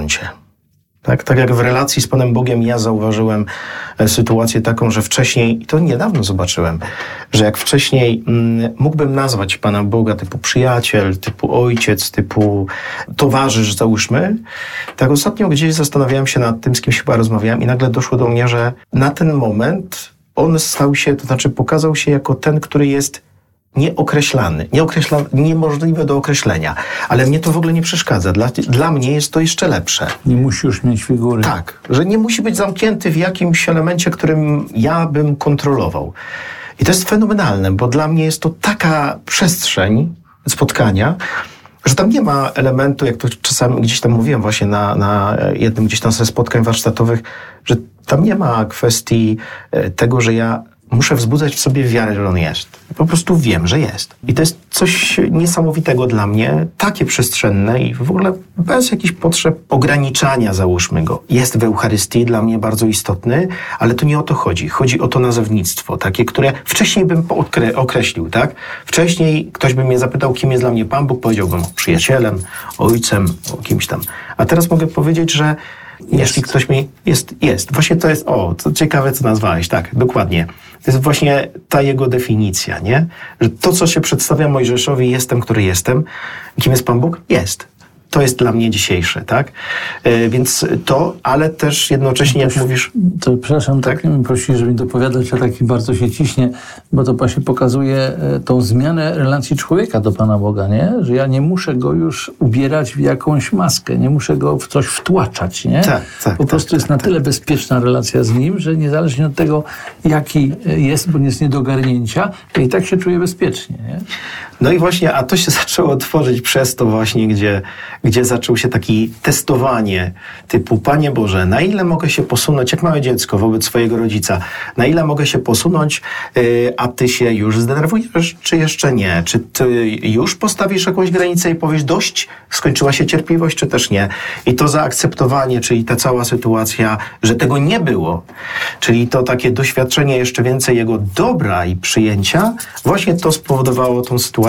gruncie. Tak jak w relacji z Panem Bogiem ja zauważyłem sytuację taką, że wcześniej, i to niedawno zobaczyłem, że jak wcześniej mógłbym nazwać Pana Boga typu przyjaciel, typu ojciec, typu towarzysz, załóżmy, tak ostatnio gdzieś zastanawiałem się nad tym, z kim się chyba rozmawiałem i nagle doszło do mnie, że na ten moment on stał się, to znaczy pokazał się jako ten, który jest nieokreślany, niemożliwe do określenia. Ale mnie to w ogóle nie przeszkadza. Dla mnie jest to jeszcze lepsze. Nie musi już mieć figury. Tak, że nie musi być zamknięty w jakimś elemencie, którym ja bym kontrolował. I to jest fenomenalne, bo dla mnie jest to taka przestrzeń spotkania, że tam nie ma elementu, jak to czasami gdzieś tam mówiłem właśnie na jednym gdzieś tam ze spotkań warsztatowych, że tam nie ma kwestii tego, że ja muszę wzbudzać w sobie wiarę, że on jest. Po prostu wiem, że jest. I to jest coś niesamowitego dla mnie, takie przestrzenne i w ogóle bez jakichś potrzeb ograniczania, załóżmy go. Jest w Eucharystii dla mnie bardzo istotny, ale to nie o to chodzi. Chodzi o to nazewnictwo, takie, które wcześniej bym określił, tak? Wcześniej ktoś by mnie zapytał, kim jest dla mnie Pan Bóg, powiedziałbym przyjacielem, ojcem, kimś tam. A teraz mogę powiedzieć, że jeśli ktoś mi jest. Właśnie to jest, to ciekawe, co nazwałeś. Tak, dokładnie. To jest właśnie ta jego definicja, nie? Że to, co się przedstawia Mojżeszowi, jestem, który jestem. Kim jest Pan Bóg? Jest. To jest dla mnie dzisiejsze, tak? Więc to, ale też jednocześnie, jak mówisz... To przepraszam, tak mnie prosili, żeby mi dopowiadać, a taki bardzo się ciśnie, bo to właśnie pokazuje tą zmianę relacji człowieka do Pana Boga, nie? Że ja nie muszę go już ubierać w jakąś maskę, nie muszę go w coś wtłaczać, nie? Po prostu jest na tyle bezpieczna relacja z Nim, że niezależnie od tego, jaki jest, bo jest nie do ogarnięcia, to i tak się czuję bezpiecznie, nie? No i właśnie, a to się zaczęło tworzyć przez to właśnie, gdzie zaczął się takie testowanie typu, Panie Boże, na ile mogę się posunąć, jak małe dziecko wobec swojego rodzica, na ile mogę się posunąć, a Ty się już zdenerwujesz, czy jeszcze nie? Czy Ty już postawisz jakąś granicę i powiesz dość, skończyła się cierpliwość, czy też nie? I to zaakceptowanie, czyli ta cała sytuacja, że tego nie było, czyli to takie doświadczenie jeszcze więcej Jego dobra i przyjęcia, właśnie to spowodowało tą sytuację,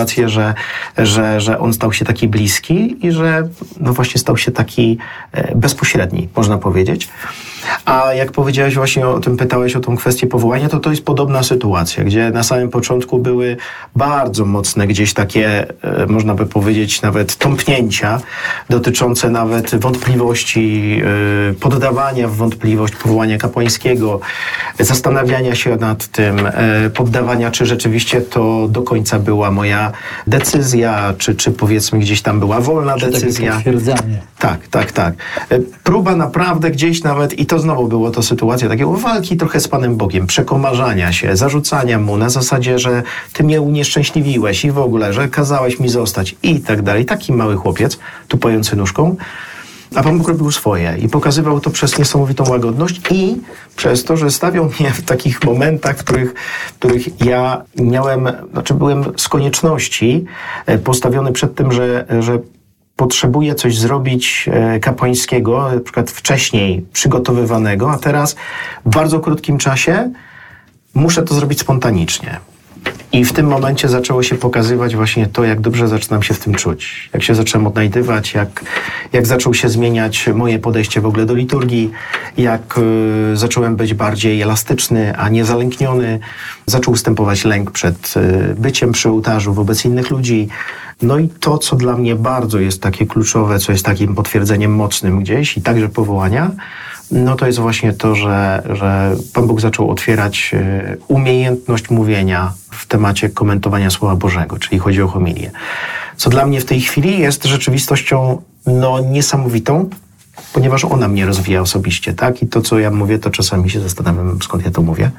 że on stał się taki bliski i że no właśnie stał się taki bezpośredni, można powiedzieć. A jak powiedziałeś właśnie o tym, pytałeś o tą kwestię powołania, to jest podobna sytuacja, gdzie na samym początku były bardzo mocne gdzieś takie, można by powiedzieć, nawet tąpnięcia dotyczące nawet wątpliwości, poddawania w wątpliwość powołania kapłańskiego, zastanawiania się nad tym, poddawania, czy rzeczywiście to do końca była moja decyzja, czy powiedzmy gdzieś tam była wolna decyzja. Potwierdzanie. Tak. Próba naprawdę gdzieś nawet, i to znowu było to sytuacja takiego walki trochę z Panem Bogiem, przekomarzania się, zarzucania Mu na zasadzie, że Ty mnie unieszczęśliwiłeś i w ogóle, że kazałeś mi zostać i tak dalej. Taki mały chłopiec, tupający nóżką, a Pan Bóg robił swoje i pokazywał to przez niesamowitą łagodność i przez to, że stawiał mnie w takich momentach, w których ja byłem z konieczności postawiony przed tym, że potrzebuję coś zrobić kapłańskiego, na przykład wcześniej przygotowywanego, a teraz w bardzo krótkim czasie muszę to zrobić spontanicznie. I w tym momencie zaczęło się pokazywać właśnie to, jak dobrze zaczynam się w tym czuć. Jak się zacząłem odnajdywać, jak zaczął się zmieniać moje podejście w ogóle do liturgii, jak zacząłem być bardziej elastyczny, a nie zalękniony. Zaczął ustępować lęk przed byciem przy ołtarzu wobec innych ludzi. No i to, co dla mnie bardzo jest takie kluczowe, co jest takim potwierdzeniem mocnym gdzieś i także powołania, no to jest właśnie to, że Pan Bóg zaczął otwierać umiejętność mówienia w temacie komentowania Słowa Bożego, czyli chodzi o homilię. Co dla mnie w tej chwili jest rzeczywistością niesamowitą, ponieważ ona mnie rozwija osobiście, tak? I to, co ja mówię, to czasami się zastanawiam, skąd ja to mówię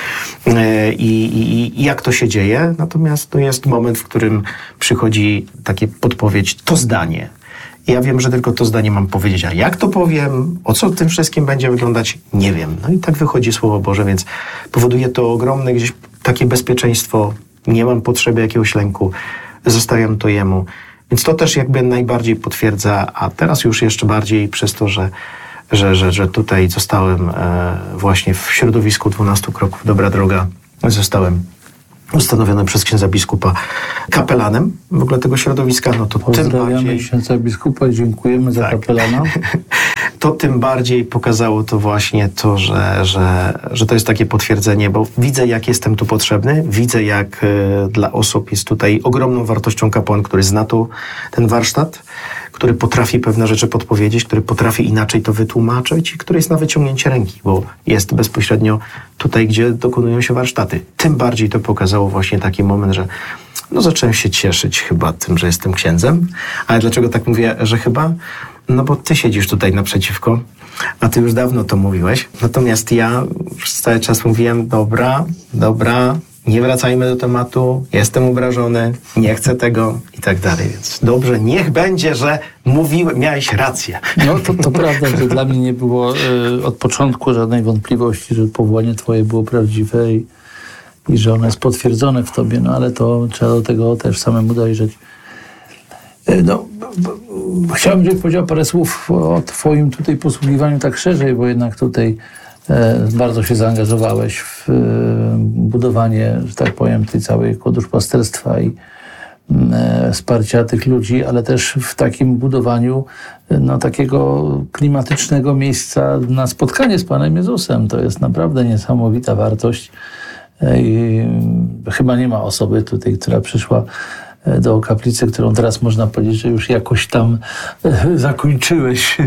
i jak to się dzieje. Natomiast to jest moment, w którym przychodzi takie podpowiedź, to zdanie. I ja wiem, że tylko to zdanie mam powiedzieć, a jak to powiem, o co tym wszystkim będzie wyglądać, nie wiem. No i tak wychodzi Słowo Boże, więc powoduje to ogromne gdzieś takie bezpieczeństwo, nie mam potrzeby jakiegoś lęku, zostawiam to Jemu. Więc to też jakby najbardziej potwierdza, a teraz już jeszcze bardziej przez to, że tutaj zostałem właśnie w środowisku 12 kroków Dobra Droga, zostałem ustanowiony przez księdza biskupa kapelanem w ogóle tego środowiska, no to tym bardziej... Pozdrawiamy księdza biskupa i dziękujemy za kapelana. to tym bardziej pokazało to właśnie to, że to jest takie potwierdzenie, bo widzę, jak jestem tu potrzebny, widzę, jak dla osób jest tutaj ogromną wartością kapłan, który zna ten warsztat, który potrafi pewne rzeczy podpowiedzieć, który potrafi inaczej to wytłumaczyć i który jest na wyciągnięcie ręki, bo jest bezpośrednio tutaj, gdzie dokonują się warsztaty. Tym bardziej to pokazało właśnie taki moment, że zacząłem się cieszyć chyba tym, że jestem księdzem. Ale dlaczego tak mówię, że chyba? No bo ty siedzisz tutaj naprzeciwko, a ty już dawno to mówiłeś. Natomiast ja przez cały czas mówiłem, dobra, nie wracajmy do tematu, jestem obrażony, nie chcę tego i tak dalej. Więc dobrze, niech będzie, że mówiłem, miałeś rację. No to prawda, że dla mnie nie było od początku żadnej wątpliwości, że powołanie twoje było prawdziwe i że ono jest potwierdzone w tobie, ale to trzeba do tego też samemu dojrzeć. Chciałbym, żebyś powiedział parę słów o twoim tutaj posługiwaniu tak szerzej, bo jednak tutaj bardzo się zaangażowałeś w budowanie, że tak powiem, tej całej duszpasterstwa i wsparcia tych ludzi, ale też w takim budowaniu takiego klimatycznego miejsca na spotkanie z Panem Jezusem. To jest naprawdę niesamowita wartość. I chyba nie ma osoby tutaj, która przyszła do kaplicy, którą teraz można powiedzieć, że już jakoś tam zakończyłeś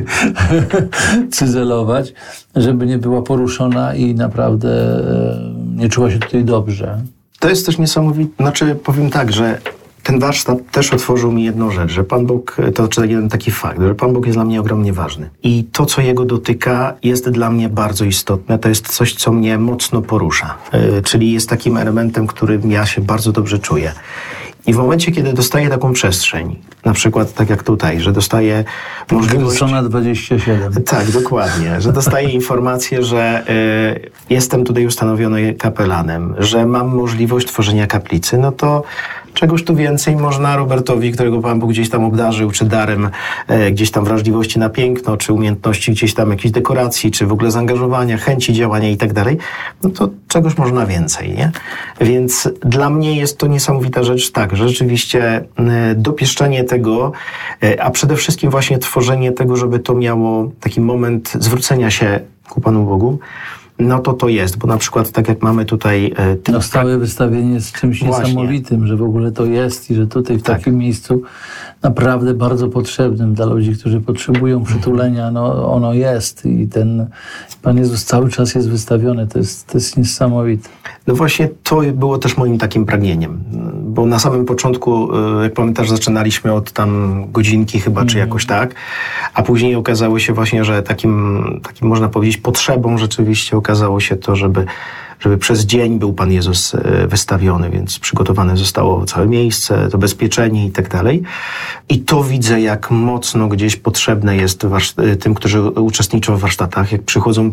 cyzelować, żeby nie była poruszona i naprawdę nie czuła się tutaj dobrze. To jest też niesamowite, powiem tak, że ten warsztat też otworzył mi jedną rzecz, że Pan Bóg, to jeden taki fakt, że Pan Bóg jest dla mnie ogromnie ważny. I to, co Jego dotyka, jest dla mnie bardzo istotne. To jest coś, co mnie mocno porusza. Czyli jest takim elementem, którym ja się bardzo dobrze czuję. I w momencie, kiedy dostaję taką przestrzeń, na przykład tak jak tutaj, że dostaję możliwość... Strona 27. Tak, dokładnie. Że dostaję informację, że jestem tutaj ustanowiony kapelanem, że mam możliwość tworzenia kaplicy, to czegoś tu więcej można Robertowi, którego Pan Bóg gdzieś tam obdarzył, czy darem gdzieś tam wrażliwości na piękno, czy umiejętności gdzieś tam jakiejś dekoracji, czy w ogóle zaangażowania, chęci działania i tak dalej, to czegoś można więcej, nie? Więc dla mnie jest to niesamowita rzecz, tak, że rzeczywiście dopieszczenie tego, a przede wszystkim właśnie tworzenie tego, żeby to miało taki moment zwrócenia się ku Panu Bogu, to jest, bo na przykład tak jak mamy tutaj... stałe wystawienie jest czymś niesamowitym, że w ogóle to jest i że tutaj w takim miejscu naprawdę bardzo potrzebnym dla ludzi, którzy potrzebują przytulenia, ono jest i ten Pan Jezus cały czas jest wystawiony, to jest niesamowite. No właśnie to było też moim takim pragnieniem, bo na samym początku, jak pamiętasz, zaczynaliśmy od tam godzinki chyba, czy jakoś tak, a później okazało się właśnie, że takim można powiedzieć potrzebą rzeczywiście okazało się to, żeby przez dzień był Pan Jezus wystawiony, więc przygotowane zostało całe miejsce, zabezpieczenie i tak dalej. I to widzę, jak mocno gdzieś potrzebne jest tym, którzy uczestniczą w warsztatach, jak przychodzą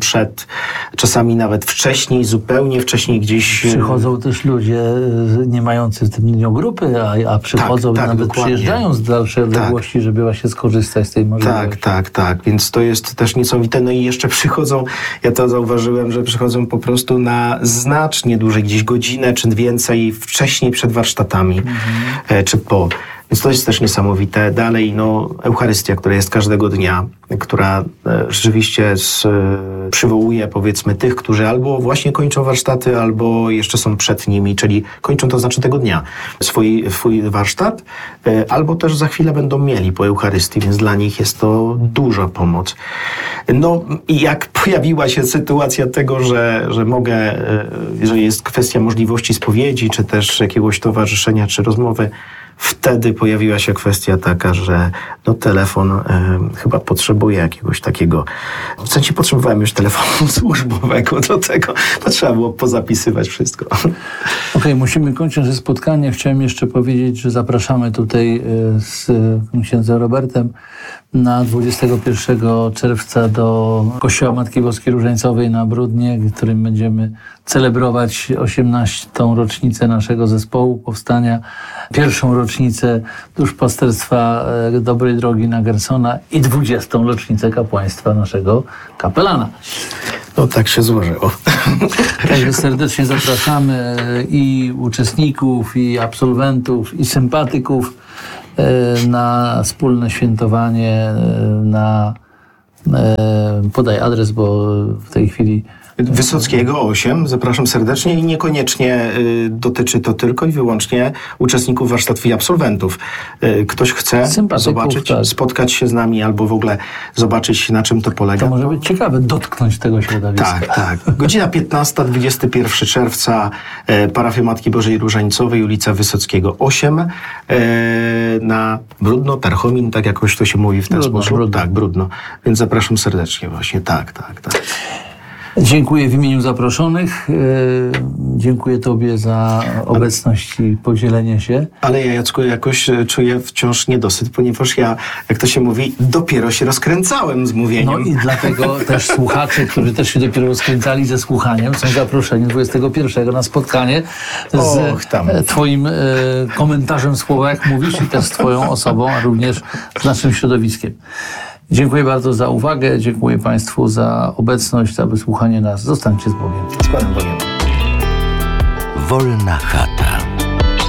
czasami nawet wcześniej, zupełnie wcześniej gdzieś... Przychodzą też ludzie nie mający w tym dniu grupy, a przychodzą nawet dokładnie. Przyjeżdżają z dalszej odległości, żeby właśnie skorzystać z tej możliwości. Tak. Więc to jest też niesamowite. I jeszcze przychodzą, ja to zauważyłem, że przychodzą po prostu na znacznie dłużej, gdzieś godzinę czy więcej wcześniej przed warsztatami, czy po. Więc to jest też niesamowite. Dalej, Eucharystia, która jest każdego dnia, która rzeczywiście przywołuje, powiedzmy, tych, którzy albo właśnie kończą warsztaty, albo jeszcze są przed nimi, czyli kończą, to znaczy tego dnia, swój warsztat, albo też za chwilę będą mieli po Eucharystii, więc dla nich jest to duża pomoc. I jak pojawiła się sytuacja tego, że mogę, jeżeli jest kwestia możliwości spowiedzi, czy też jakiegoś towarzyszenia, czy rozmowy, wtedy pojawiła się kwestia taka, że telefon chyba potrzebuje jakiegoś takiego... W sensie potrzebowałem już telefonu służbowego do tego. To trzeba było pozapisywać wszystko. Okej, musimy kończyć spotkanie. Chciałem jeszcze powiedzieć, że zapraszamy tutaj z księdzem Robertem na 21 czerwca do Kościoła Matki Boskiej Różańcowej na Bródnie, w którym będziemy celebrować 18. rocznicę naszego zespołu powstania, pierwszą rocznicę duszpasterstwa Dobrej Drogi na Gersona i 20. rocznicę kapłaństwa naszego kapelana. Tak się złożyło. Także serdecznie zapraszamy i uczestników, i absolwentów, i sympatyków na wspólne świętowanie, na Podaj adres, bo w tej chwili... Wysockiego 8, zapraszam serdecznie i niekoniecznie dotyczy to tylko i wyłącznie uczestników warsztatów i absolwentów. Ktoś chce zobaczyć, tak, spotkać się z nami albo w ogóle zobaczyć, na czym to polega. To może być ciekawe, dotknąć tego środowiska. Tak. Godzina 15, 21 czerwca, parafia Matki Bożej Różańcowej, ulica Wysockiego 8, na Brudno, Tarchomin, tak jakoś to się mówi w ten sposób. Brudno. Tak, Brudno. Więc zapraszam serdecznie właśnie, tak. Dziękuję w imieniu zaproszonych. Dziękuję Tobie za obecność i podzielenie się. Ale ja, Jacku, jakoś czuję wciąż niedosyt, ponieważ ja, jak to się mówi, dopiero się rozkręcałem z mówieniem. No i dlatego też słuchacze, którzy też się dopiero rozkręcali ze słuchaniem, są zaproszeni 21 na spotkanie z Twoim komentarzem słowa, jak mówisz, i też z Twoją osobą, a również z naszym środowiskiem. Dziękuję bardzo za uwagę, dziękuję Państwu za obecność, za wysłuchanie nas. Zostańcie z Bogiem. Z Panem Bogiem. Wolna chata.